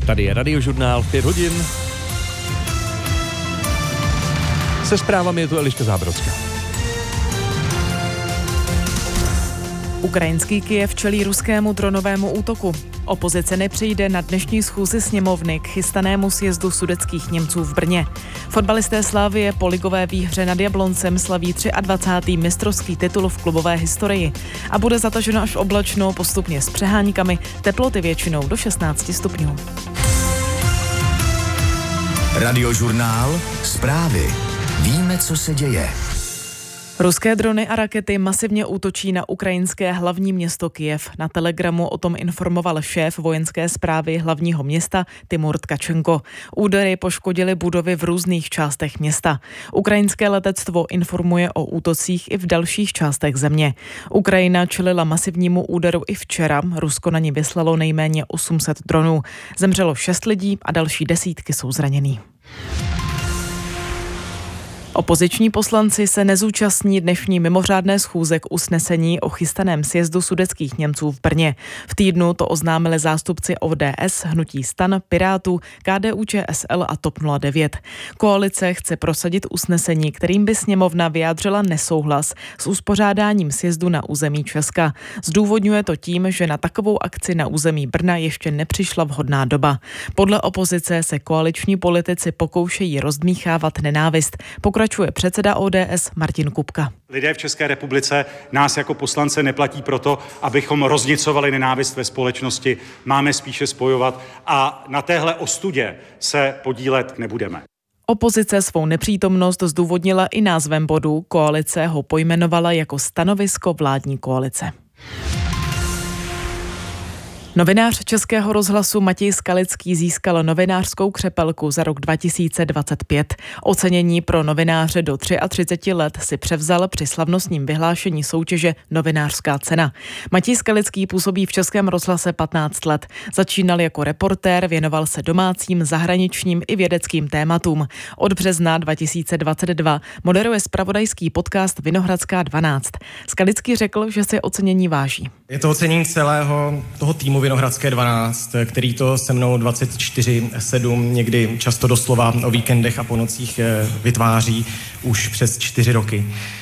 Tady je Radiožurnál v 5 hodin. Se zprávami je tu Eliška Zábrodská. Ukrajinský Kyjev čelí ruskému dronovému útoku. Opozice nepřijde na dnešní schůzi sněmovny k chystanému sjezdu sudetských Němců v Brně. Fotbalisté Slavie po ligové výhře nad Jabloncem slaví 23. mistrovský titul v klubové historii. A bude zataženo až oblačno, postupně s přeháňkami, teploty většinou do 16 stupňů. Radiožurnál, zprávy. Víme, co se děje. Ruské drony a rakety masivně útočí na ukrajinské hlavní město Kyjev. Na Telegramu o tom informoval šéf vojenské správy hlavního města Timur Tkačenko. Údery poškodily budovy v různých částech města. Ukrajinské letectvo informuje o útocích i v dalších částech země. Ukrajina čelila masivnímu úderu i včera. Rusko na ní vyslalo nejméně 800 dronů. Zemřelo 6 lidí a další desítky jsou zranění. Opoziční poslanci se nezúčastní dnešní mimořádné schůze k usnesení o chystaném sjezdu sudetských Němců v Brně. V týdnu to oznámili zástupci ODS, Hnutí STAN, Pirátů, KDU-ČSL a TOP 09. Koalice chce prosadit usnesení, kterým by sněmovna vyjádřila nesouhlas s uspořádáním sjezdu na území Česka. Zdůvodňuje to tím, že na takovou akci na území Brna ještě nepřišla vhodná doba. Podle opozice se koaliční politici pokoušejí rozdmíchávat nenávist. Pokračuje předseda ODS Martin Kupka. Lidé v České republice nás jako poslance neplatí proto, abychom roznicovali nenávist ve společnosti. Máme spíše spojovat a na téhle ostudě se podílet nebudeme. Opozice svou nepřítomnost zdůvodnila i názvem bodu. Koalice ho pojmenovala jako stanovisko vládní koalice. Novinář Českého rozhlasu Matěj Skalický získal novinářskou křepelku za rok 2025. Ocenění pro novináře do 33 let si převzal při slavnostním vyhlášení soutěže Novinářská cena. Matěj Skalický působí v Českém rozhlase 15 let. Začínal jako reportér, věnoval se domácím, zahraničním i vědeckým tématům. Od března 2022 moderuje zpravodajský podcast Vinohradská 12. Skalický řekl, že si ocenění váží. Je to ocenění celého toho týmu Vinohradské 12, který to se mnou 24/7, někdy často doslova o víkendech a po nocích vytváří už přes 4 roky.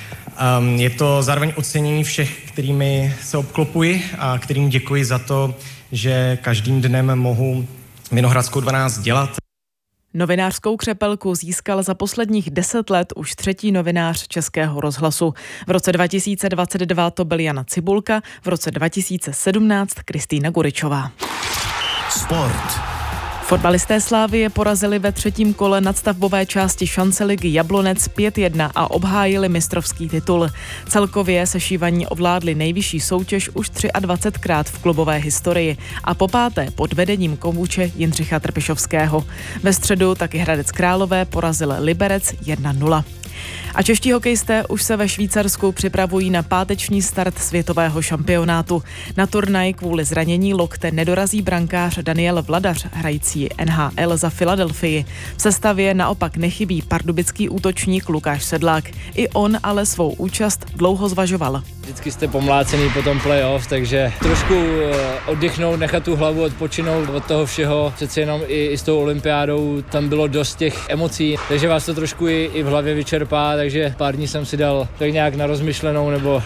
Je to zároveň ocenění všech, kterými se obklopuji a kterým děkuji za to, že každým dnem mohu Vinohradskou 12 dělat. Novinářskou křepelku získal za posledních 10 let už 3. novinář Českého rozhlasu. V roce 2022 to byl Jan Cibulka, v roce 2017 Kristýna Guričová. Sport. Fotbalisté Slavie porazili ve 3. kole nadstavbové části šance ligy Jablonec 5-1 a obhájili mistrovský titul. Celkově sešívaní ovládli nejvyšší soutěž už 23krát v klubové historii a po páté pod vedením kouče Jindřicha Trpišovského. Ve středu taky Hradec Králové porazil Liberec 1-0. A čeští hokejisté už se ve Švýcarsku připravují na páteční start světového šampionátu. Na turnaj kvůli zranění lokte nedorazí brankář Daniel Vladař, hrající NHL za Filadelfii. V sestavě naopak nechybí pardubický útočník Lukáš Sedlák. I on ale svou účast dlouho zvažoval. Vždycky jste pomlácený po tom playoff, takže trošku oddychnout, nechat tu hlavu odpočinout od toho všeho. Přece jenom i s tou olympiádou tam bylo dost těch emocí, takže vás to trošku i v hlavě vyčerpá, takže pár dní jsem si dal tak nějak na rozmyšlenou, nebo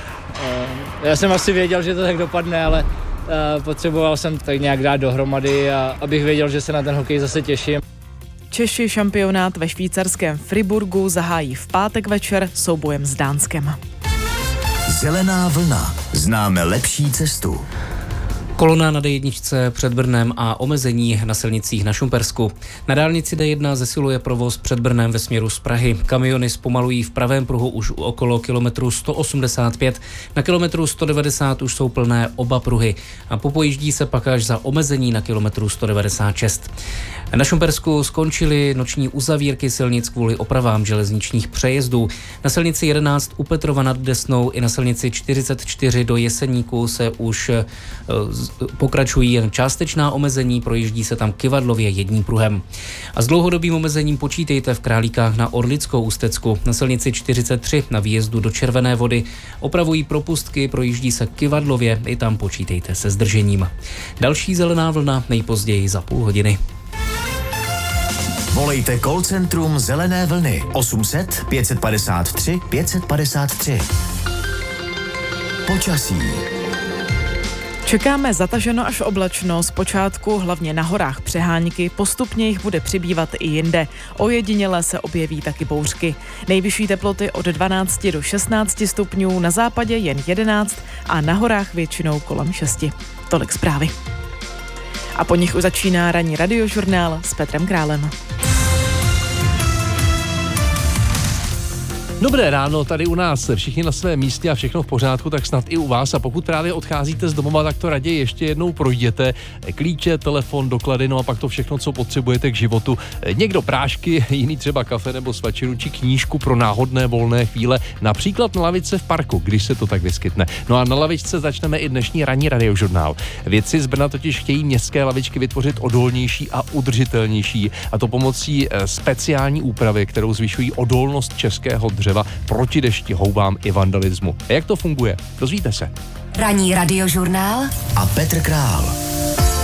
já jsem asi věděl, že to tak dopadne, ale potřeboval jsem tak nějak dát dohromady, a abych věděl, že se na ten hokej zase těším. Češi šampionát ve švýcarském Friburgu zahájí v pátek večer soubojem s Dánskem. Zelená vlna. Známe lepší cestu. Kolona na D1 před Brnem a omezení na silnicích na Šumpersku. Na dálnici D1 zesiluje provoz před Brnem ve směru z Prahy. Kamiony zpomalují v pravém pruhu už okolo kilometru 185. Na kilometru 190 už jsou plné oba pruhy a popojíždí se pak až za omezení na kilometru 196. Na Šumpersku skončily noční uzavírky silnic kvůli opravám železničních přejezdů. Na silnici 11 u Petrova nad Desnou i na silnici 44 do Jeseníku se už pokračují jen částečná omezení, projíždí se tam kyvadlově jedním pruhem. A s dlouhodobým omezením počítejte v Králíkách na Orlickou Ústecku. Na silnici 43 na výjezdu do Červené Vody opravují propustky, projíždí se kyvadlově, i tam počítejte se zdržením. Další zelená vlna nejpozději za půl hodiny. Volejte call centrum Zelené vlny 800 553 553. Počasí. Čekáme zataženo až oblačno, zpočátku hlavně na horách přehánky, postupně jich bude přibývat i jinde. Ojediněle se objeví taky bouřky. Nejvyšší teploty od 12 do 16 stupňů, na západě jen 11 a na horách většinou kolem 6. Tolik zprávy. A po nich už začíná ranní radiožurnál s Petrem Králem. Dobré ráno, tady u nás všichni na svém místě a všechno v pořádku, tak snad i u vás. A pokud právě odcházíte z domova, tak to raději ještě jednou projděte. Klíče, telefon, doklady, no a pak to všechno, co potřebujete k životu. Někdo prášky, jiný třeba kafe nebo svačinu či knížku pro náhodné volné chvíle, například na lavice v parku, když se to tak vyskytne. No a na lavičce začneme i dnešní ranní radiožurnál. Vědci z Brna totiž chtějí městské lavičky vytvořit odolnější a udržitelnější, a to pomocí speciální úpravy, kterou zvyšují odolnost českého dřeva proti dešti, houbám i vandalismu. A jak to funguje? Dozvíte se. Ranní radiožurnál a Petr Král.